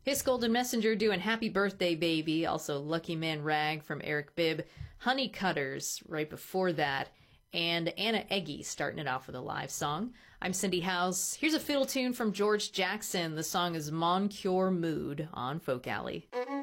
His Golden Messenger doing Happy Birthday Baby, also Lucky Man Rag from Eric Bibb, Honey Cutters right before that, and Anna Eggy starting it off with a live song. I'm Cindy House. Here's a fiddle tune from George Jackson. The song is Mon Cure Mood on Folk Alley.